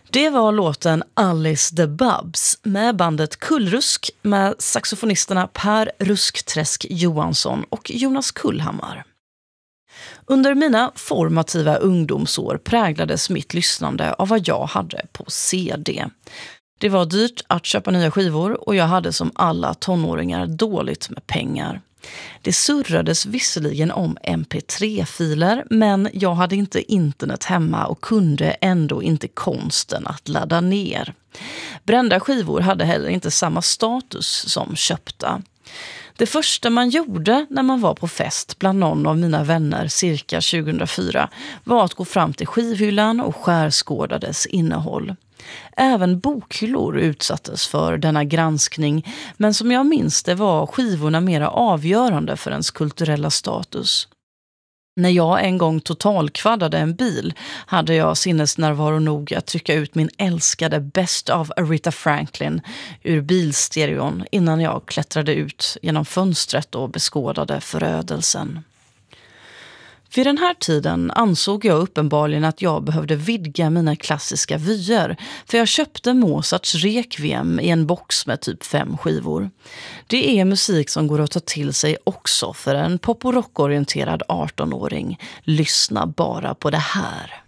Det var låten Alice the Bubs med bandet Kullrusk med saxofonisterna Per Ruskträsk Johansson och Jonas Kullhammar. Under mina formativa ungdomsår präglades mitt lyssnande av vad jag hade på CD. Det var dyrt att köpa nya skivor och jag hade som alla tonåringar dåligt med pengar. Det surrades visserligen om MP3-filer, men jag hade inte internet hemma och kunde ändå inte konsten att ladda ner. Brända skivor hade heller inte samma status som köpta. Det första man gjorde när man var på fest bland någon av mina vänner cirka 2004 var att gå fram till skivhyllan och skärskåda dess innehåll. Även bokhyllor utsattes för denna granskning, men som jag minns det var skivorna mera avgörande för ens kulturella status. När jag en gång totalkvaddade en bil hade jag sinnesnärvaro nog att trycka ut min älskade Best of Aretha Franklin ur bilstereon innan jag klättrade ut genom fönstret och beskådade förödelsen. Vid den här tiden ansåg jag uppenbarligen att jag behövde vidga mina klassiska vyer, för jag köpte Mozarts Requiem i en box med typ 5 skivor. Det är musik som går att ta till sig också för en pop- och rockorienterad 18-åring. Lyssna bara på det här.